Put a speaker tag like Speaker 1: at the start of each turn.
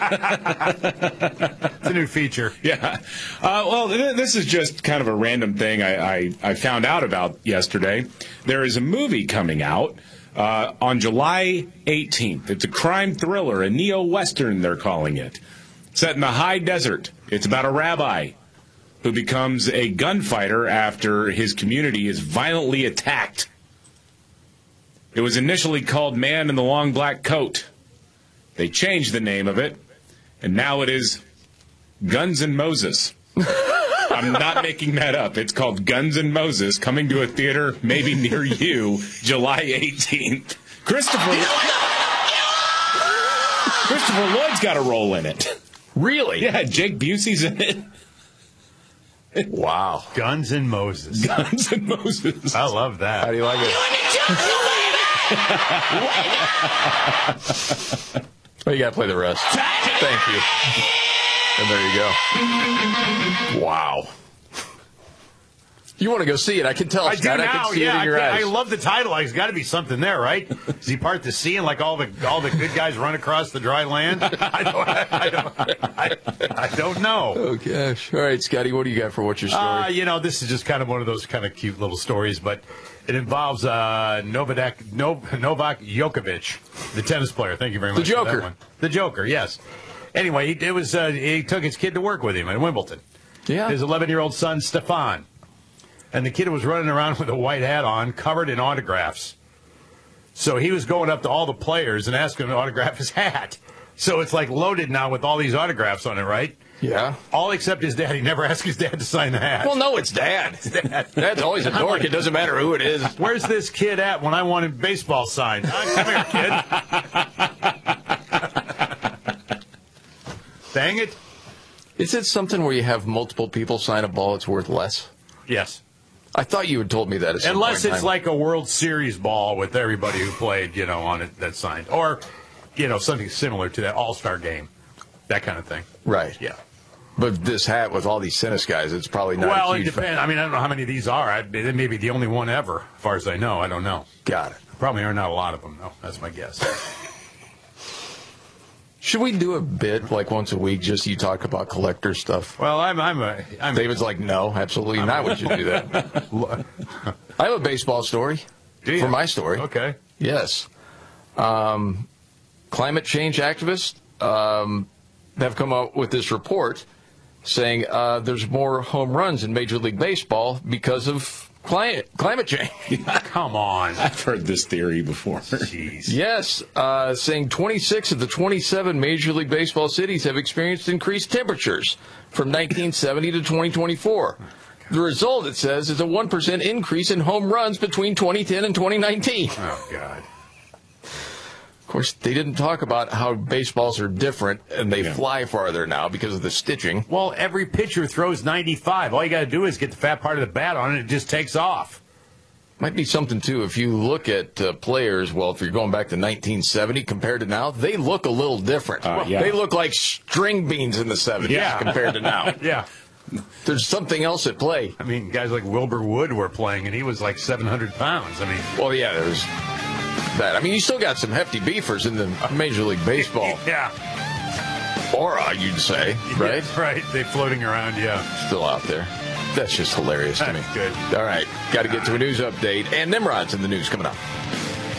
Speaker 1: It's a new feature.
Speaker 2: Yeah. Well, this is just kind of a random thing I found out about yesterday. There is a movie coming out on July 18th. It's a crime thriller, a neo-Western, they're calling it. Set in the high desert. It's about a rabbi who becomes a gunfighter after his community is violently attacked. It was initially called Man in the Long Black Coat. They changed the name of it, and now it is Guns N' Moses. I'm not making that up. It's called Guns N' Moses, coming to a theater maybe near you, July 18th. Christopher Lloyd's got a role in it.
Speaker 3: Really?
Speaker 2: Yeah, Jake Busey's in it.
Speaker 3: Wow.
Speaker 1: Guns N' Moses.
Speaker 2: Guns N' Moses.
Speaker 1: I love that.
Speaker 3: How do you like it? Well, you got to play the rest. Thank you. And there you go. Wow. You want to go see it? I can tell.
Speaker 1: I
Speaker 3: Scott.
Speaker 1: do now.
Speaker 3: I can see it in your eyes.
Speaker 1: I love the title. There's got to be something there, right? Does he part the sea and like all the good guys run across the dry land? I don't know.
Speaker 3: Oh gosh! All right, Scotty, what do you got for what's your story?
Speaker 1: This is just kind of one of those kind of cute little stories, but it involves Novak Djokovic, the tennis player. Thank you very much.
Speaker 3: The Joker.
Speaker 1: For that one. The Joker. Yes. Anyway, he took his kid to work with him in Wimbledon.
Speaker 3: Yeah.
Speaker 1: His 11-year-old son Stefan. And the kid was running around with a white hat on, covered in autographs. So he was going up to all the players and asking them to autograph his hat. So it's like loaded now with all these autographs on it, right?
Speaker 3: Yeah.
Speaker 1: All except his dad. He never asked his dad to sign the hat.
Speaker 3: Well, no, it's Dad. Dad's always a dork. It doesn't matter who it is.
Speaker 1: Where's this kid at when I wanted baseball signed? Come here, kid. Dang it.
Speaker 3: Is it something where you have multiple people sign a ball it's worth less?
Speaker 1: Yes.
Speaker 3: I thought you had told me that.
Speaker 1: Unless it's like a World Series ball with everybody who played, on it that's signed. Or, something similar to that All-Star game. That kind of thing.
Speaker 3: Right.
Speaker 1: Yeah.
Speaker 3: But this hat with all these tennis guys, it's probably not
Speaker 1: Well,
Speaker 3: a huge
Speaker 1: it depends. I mean, I don't know how many of these are. It may be the only one ever, as far as I know. I don't know.
Speaker 3: Got it.
Speaker 1: Probably are not a lot of them, though. That's my guess.
Speaker 3: Should we do a bit, like once a week, just you talk about collector stuff?
Speaker 1: Well, I'm
Speaker 3: David's like, no, absolutely not. We should do that. I have a baseball story for my story.
Speaker 1: Okay.
Speaker 3: Yes. Climate change activists have come out with this report saying there's more home runs in Major League Baseball because of climate change.
Speaker 1: Come on.
Speaker 2: I've heard this theory before.
Speaker 1: Jeez.
Speaker 3: Yes, saying 26 of the 27 Major League Baseball cities have experienced increased temperatures from 1970 to 2024. The result, it says, is a 1% increase in home runs between 2010 and 2019.
Speaker 1: Oh, God.
Speaker 3: Of course, they didn't talk about how baseballs are different and they fly farther now because of the stitching.
Speaker 1: Well, every pitcher throws 95. All you got to do is get the fat part of the bat on it, it just takes off.
Speaker 3: Might be something, too, if you look at players, well, if you're going back to 1970 compared to now, they look a little different. They look like string beans in the 70s compared to now.
Speaker 1: Yeah.
Speaker 3: There's something else at play.
Speaker 1: I mean, guys like Wilbur Wood were playing, and he was like 700 pounds. I mean,
Speaker 3: well, yeah, there was that. I mean, you still got some hefty beefers in the Major League Baseball.
Speaker 1: Yeah.
Speaker 3: Aura, you'd say, right?
Speaker 1: Yeah, right. They're floating around,
Speaker 3: Still out there. That's just hilarious to me.
Speaker 1: Good.
Speaker 3: All right. Got to get to a news update. And Nimrod's in the news coming up.